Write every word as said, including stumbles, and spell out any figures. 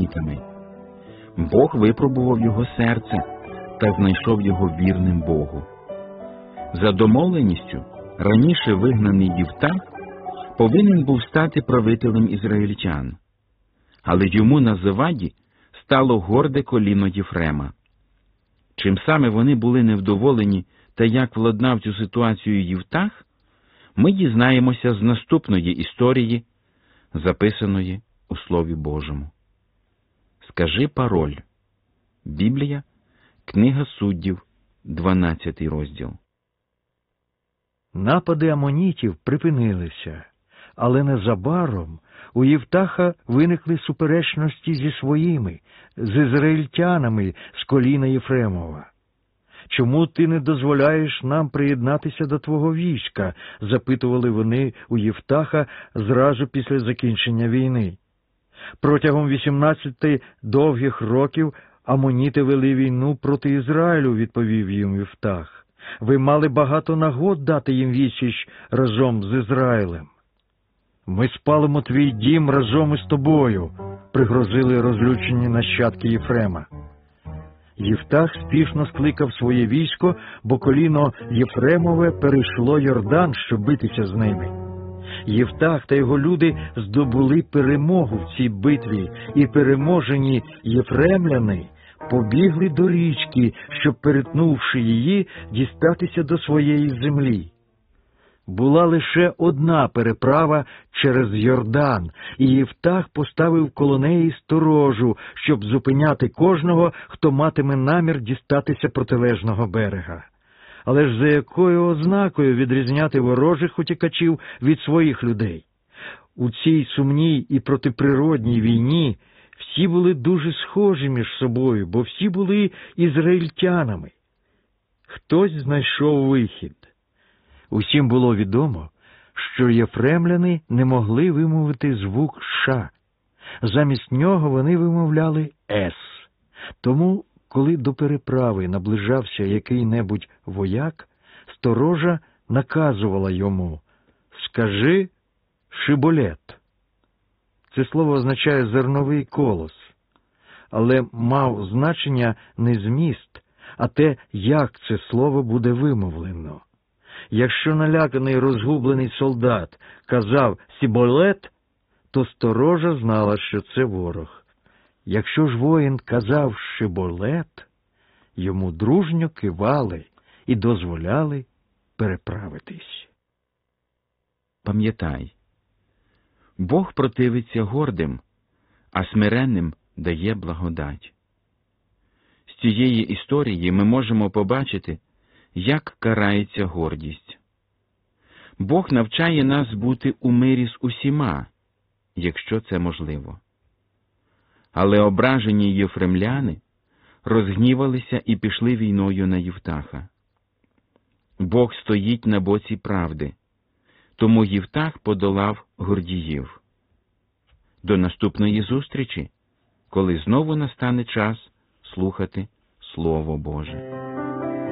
амонітами. Бог випробував його серце та знайшов його вірним Богу. За домовленістю, раніше вигнаний Єфтах повинен був стати правителем ізраїльтян, але йому на заваді стало горде коліно Єфрема. Чим саме вони були невдоволені та як владнав цю ситуацію Єфтах, ми дізнаємося з наступної історії, записаної у Слові Божому. Скажи пароль. Біблія, Книга Суддів, дванадцятий розділ. Напади амонітів припинилися, але незабаром у Єфтаха виникли суперечності зі своїми, з ізраїльтянами з коліна Єфремова. «Чому ти не дозволяєш нам приєднатися до твого війська?» – запитували вони у Єфтаха зразу після закінчення війни. Протягом вісімнадцяти довгих років амоніти вели війну проти Ізраїлю, відповів їм Єфтах. Ви мали багато нагод дати їм відсіч разом з Ізраїлем. Ми спалимо твій дім разом із тобою, пригрозили розлючені нащадки Єфрема. Єфтах спішно скликав своє військо, бо коліно Єфремове перейшло Йордан, щоб битися з ними. Єфтах та його люди здобули перемогу в цій битві, і переможені єфремляни побігли до річки, щоб, перетнувши її, дістатися до своєї землі. Була лише одна переправа через Йордан, і Єфтах поставив коло неї сторожу, щоб зупиняти кожного, хто матиме намір дістатися протилежного берега. Але ж за якою ознакою відрізняти ворожих утікачів від своїх людей? У цій сумній і протиприродній війні всі були дуже схожі між собою, бо всі були ізраїльтянами. Хтось знайшов вихід. Усім було відомо, що єфремляни не могли вимовити звук «ша». Замість нього вони вимовляли «ес». Тому, коли до переправи наближався який-небудь вояк, сторожа наказувала йому «скажи шиболет». Це слово означає «зерновий колос», але мав значення не зміст, а те, як це слово буде вимовлено. Якщо наляканий розгублений солдат казав «сіболет», то сторожа знала, що це ворог. Якщо ж воїн казав «шиболет», йому дружньо кивали і дозволяли переправитись. Пам'ятай, Бог противиться гордим, а смиренним дає благодать. З цієї історії ми можемо побачити, як карається гордість. Бог навчає нас бути у мирі з усіма, якщо це можливо. Але ображені єфремляни розгнівалися і пішли війною на Єфтаха. Бог стоїть на боці правди, тому Єфтах подолав гордіїв. До наступної зустрічі, коли знову настане час слухати Слово Боже.